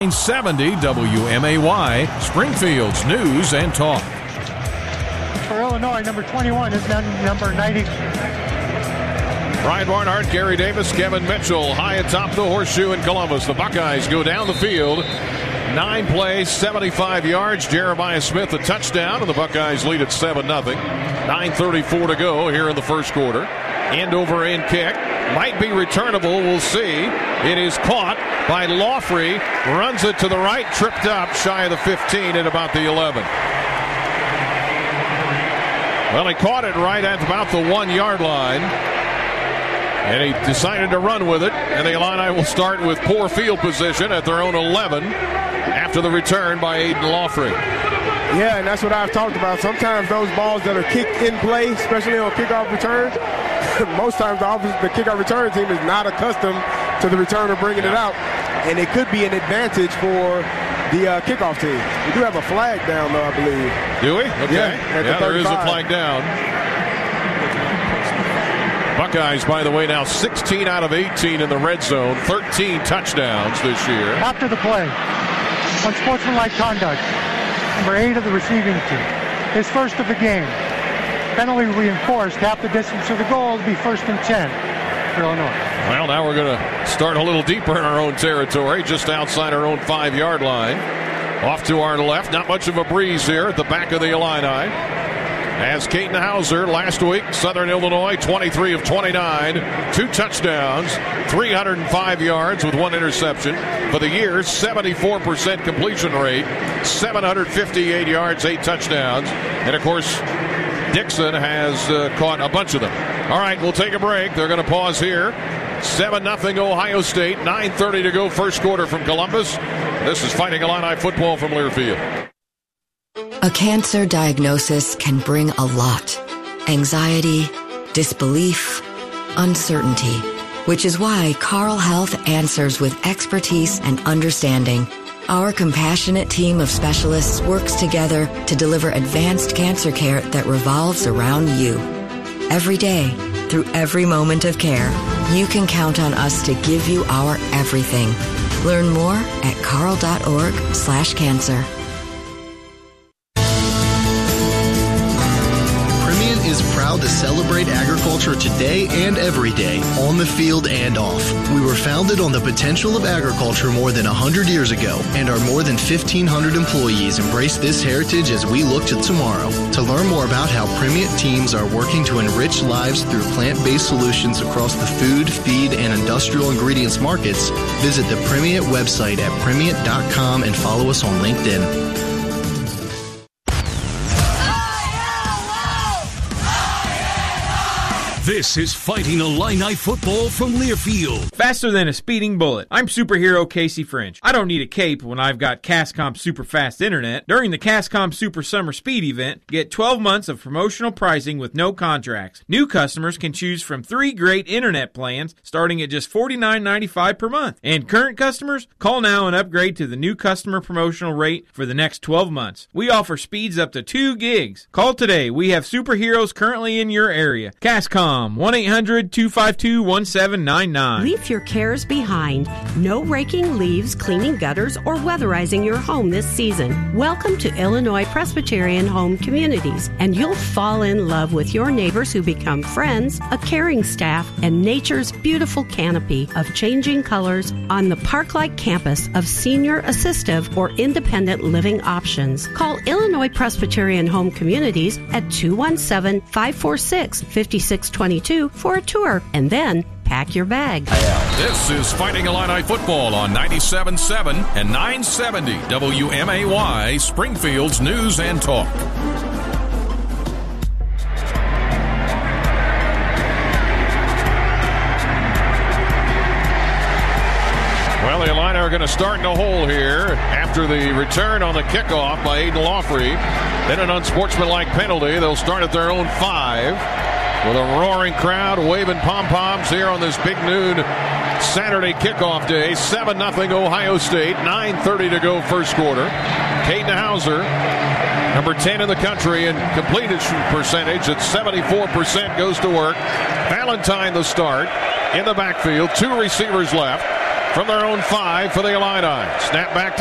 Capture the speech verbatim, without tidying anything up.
nine seventy W M A Y, Springfield's News and Talk. For Illinois, number twenty-one is number ninety. Brian Barnhart, Gary Davis, Kevin Mitchell, high atop the horseshoe in Columbus. The Buckeyes go down the field. Nine plays, seventy-five yards. Jeremiah Smith a touchdown, and the Buckeyes lead at seven nothing. nine thirty-four to go here in the first quarter. End over end kick. Might be returnable. We'll see. It is caught by Laughley. Runs it to the right. Tripped up shy of the fifteen at about the eleven. Well, he caught it right at about the one-yard line. And he decided to run with it. And the Illini will start with poor field position at their own eleven after the return by Aiden Laughley. Yeah, and that's what I've talked about. Sometimes those balls that are kicked in play, especially on kickoff return, most times the, the kickoff return team is not accustomed to the returner bringing it out. And it could be an advantage for the uh, kickoff team. We do have a flag down, though, I believe. Do we? Okay. Yeah, yeah there is a flag down. Buckeyes, by the way, now sixteen out of eighteen in the red zone, thirteen touchdowns this year. After the play, unsportsmanlike conduct, number eight of the receiving team, his first of the game. Penalty reinforced, half the distance to the goal will be first and ten for Illinois. Well, now we're going to start a little deeper in our own territory, just outside our own five-yard line. Off to our left, not much of a breeze here at the back of the Illini. As Caden Hauser last week, Southern Illinois, twenty-three of twenty-nine, two touchdowns, three hundred five yards with one interception. For the year, seventy-four percent completion rate, seven hundred fifty-eight yards, eight touchdowns. And, of course, Dixon has uh, caught a bunch of them. All right, we'll take a break. They're going to pause here. seven nothing Ohio State, nine thirty to go first quarter from Columbus. This is Fighting Illini football from Learfield. A cancer diagnosis can bring a lot. Anxiety, disbelief, uncertainty, which is why Carle Health answers with expertise and understanding. Our compassionate team of specialists works together to deliver advanced cancer care that revolves around you. Every day, through every moment of care, you can count on us to give you our everything. Learn more at carle.org slash cancer. Is proud to celebrate agriculture today and every day, on the field and off. We were founded on the potential of agriculture more than one hundred years ago, and our more than fifteen hundred employees embrace this heritage as we look to tomorrow. To learn more about how Primient teams are working to enrich lives through plant-based solutions across the food, feed, and industrial ingredients markets, visit the Primient website at primient dot com and follow us on LinkedIn. This is Fighting Illini football from Learfield. Faster than a speeding bullet. I'm superhero Casey French. I don't need a cape when I've got Cascom Super Fast Internet. During the Cascom Super Summer Speed event, get twelve months of promotional pricing with no contracts. New customers can choose from three great internet plans starting at just forty-nine ninety-five per month. And current customers, call now and upgrade to the new customer promotional rate for the next twelve months. We offer speeds up to two gigs. Call today. We have superheroes currently in your area. Cascom. one eight hundred two five two one seven nine nine. Leave your cares behind. No raking leaves, cleaning gutters, or weatherizing your home this season. Welcome to Illinois Presbyterian Home Communities, and you'll fall in love with your neighbors who become friends, a caring staff, and nature's beautiful canopy of changing colors on the park-like campus of senior assistive or independent living options. Call Illinois Presbyterian Home Communities at two one seven, five four six, five six two zero for a tour, and then pack your bag. This is Fighting Illini football on ninety-seven point seven and nine seventy W M A Y, Springfield's News and Talk. Well, the Illini are going to start in a hole here after the return on the kickoff by Aiden Laughley. Then an unsportsmanlike penalty. They'll start at their own five. With a roaring crowd waving pom-poms here on this big noon Saturday kickoff day. seven nothing Ohio State, nine thirty to go first quarter. Caden Hauser, number ten in the country in completion percentage at seventy-four percent, goes to work. Valentine the start in the backfield. Two receivers left. from their own five for the Illini. Snap back to